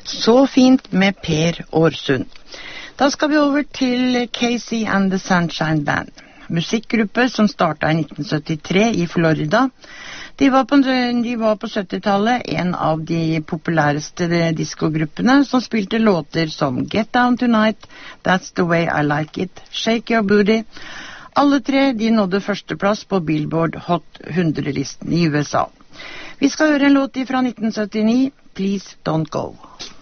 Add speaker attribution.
Speaker 1: Så fint med Per Årsund. Da skal vi over til Casey and the Sunshine Band. Musikkgruppe som startet i 1973 i Florida. De var på 70-tallet en av de populæreste diskogruppene som spilte låter som Get Down Tonight, That's the Way I Like It, Shake Your Booty. Alle tre de nådde førsteplass på Billboard Hot 100-listen i USA. Vi skal høre en låt fra 1979, Please Don't Go.